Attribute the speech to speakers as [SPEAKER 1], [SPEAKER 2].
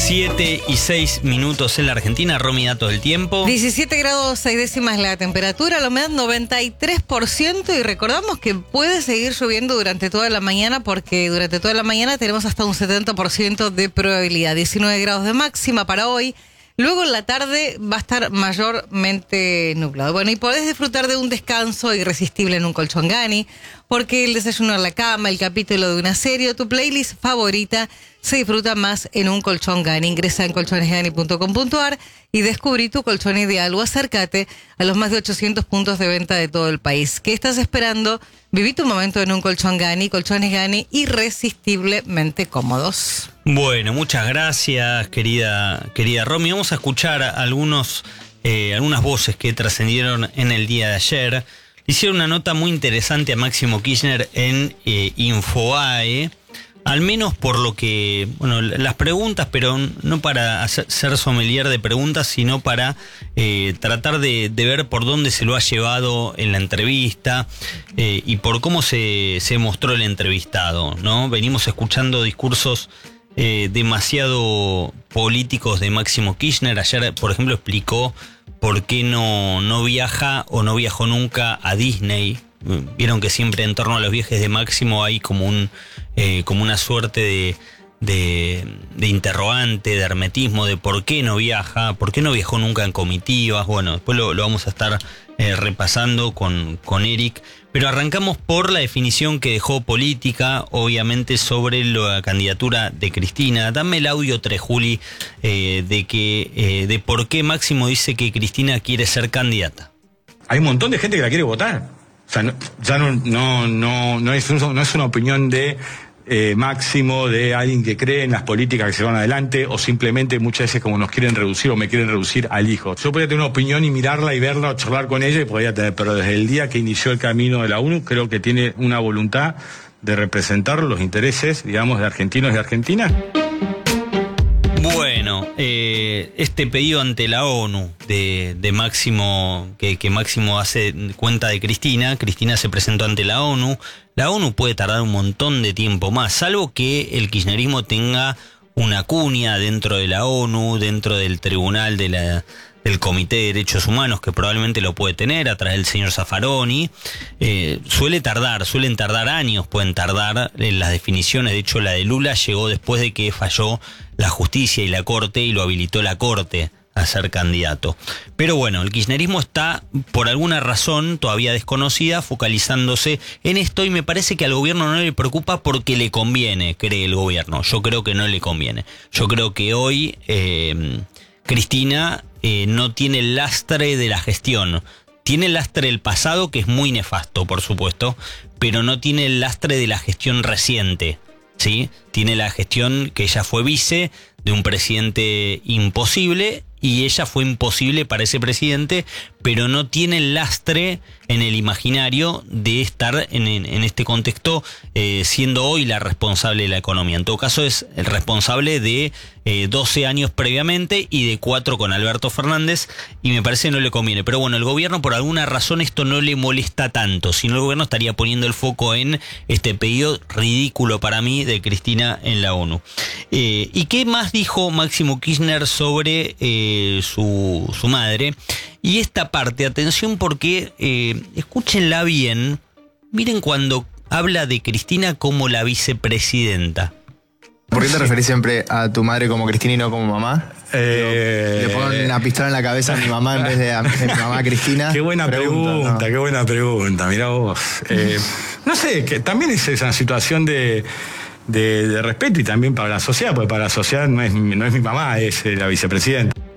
[SPEAKER 1] 7:06 en la Argentina. Romy, datos del tiempo.
[SPEAKER 2] 17 grados 6 décimas la temperatura, la humedad 93%, y recordamos que puede seguir lloviendo durante toda la mañana, porque durante toda la mañana tenemos hasta un 70% de probabilidad. 19 grados de máxima para hoy. Luego en la tarde va a estar mayormente nublado. Bueno, y podés disfrutar de un descanso irresistible en un colchón Gani, porque el desayuno en la cama, el capítulo de una serie o tu playlist favorita se disfruta más en un colchón Gani. Ingresa en colchonesgani.com.ar y descubrí tu colchón ideal, o acércate a los más de 800 puntos de venta de todo el país. ¿Qué estás esperando? Viví tu momento en un colchón Gani. Colchones Gani, irresistiblemente cómodos.
[SPEAKER 1] Bueno, muchas gracias, querida Romy. Vamos a escuchar algunas voces que trascendieron en el día de ayer. Hicieron una nota muy interesante a Máximo Kirchner en Infobae, al menos por lo que, bueno, las preguntas, pero no para ser sommelier de preguntas, sino para tratar de ver por dónde se lo ha llevado en la entrevista y por cómo se mostró el entrevistado, ¿no? Venimos escuchando discursos demasiado políticos de Máximo Kirchner. Ayer, por ejemplo, explicó por qué no viaja o no viajó nunca a Disney. Vieron que siempre en torno a los viajes de Máximo hay como una suerte de interrogante, de hermetismo, de por qué no viaja, por qué no viajó nunca en comitivas. Bueno, después lo vamos a estar repasando con Eric. Pero arrancamos por la definición que dejó política, obviamente, sobre la candidatura de Cristina. Dame el audio 3, Juli, de por qué Máximo dice que Cristina quiere ser candidata.
[SPEAKER 3] Hay un montón de gente que la quiere votar. O sea, no es una opinión de Máximo, de alguien que cree en las políticas que se van adelante, o simplemente muchas veces como nos quieren reducir o me quieren reducir al hijo. Yo podría tener una opinión y mirarla y verla o charlar con ella, y podría tener, pero desde el día que inició el camino de la ONU, creo que tiene una voluntad de representar los intereses, digamos, de argentinos y argentinas.
[SPEAKER 1] Bueno, este pedido ante la ONU de Máximo, que Máximo hace cuenta de Cristina se presentó ante la ONU. La ONU puede tardar un montón de tiempo más, salvo que el kirchnerismo tenga una cuña dentro de la ONU, dentro del tribunal del Comité de Derechos Humanos, que probablemente lo puede tener a través del señor Zaffaroni. Suelen tardar años, pueden tardar en las definiciones. De hecho, la de Lula llegó después de que falló la justicia y la Corte, y lo habilitó la Corte a ser candidato. Pero bueno, el kirchnerismo está, por alguna razón todavía desconocida, focalizándose en esto, y me parece que al gobierno no le preocupa porque le conviene, cree el gobierno. Yo creo que no le conviene. Yo creo que hoy Cristina no tiene el lastre de la gestión. Tiene el lastre del pasado, que es muy nefasto, por supuesto, pero no tiene el lastre de la gestión reciente, ¿sí? Tiene la gestión que ella fue vice de un presidente imposible, y ella fue imposible para ese presidente, pero no tiene el lastre en el imaginario de estar en este contexto, siendo hoy la responsable de la economía. En todo caso, es el responsable de 12 años previamente y de 4 con Alberto Fernández, y me parece que no le conviene. Pero bueno, el gobierno, por alguna razón, esto no le molesta tanto. Si no, el gobierno estaría poniendo el foco en este pedido ridículo para mí de Cristina en la ONU. ¿Y qué más dijo Máximo Kirchner sobre su madre? Y esta parte, atención, porque escúchenla bien. Miren cuando habla de Cristina como la vicepresidenta.
[SPEAKER 4] ¿Por qué te referís siempre a tu madre como Cristina y no como mamá? Le pongo una pistola en la cabeza a mi mamá en vez de a mi mamá Cristina.
[SPEAKER 3] Qué buena pregunta, ¿no? Qué buena pregunta, mirá vos. No sé, que también es una situación de respeto, y también para la sociedad, porque para la sociedad no es mi mamá, es la vicepresidenta.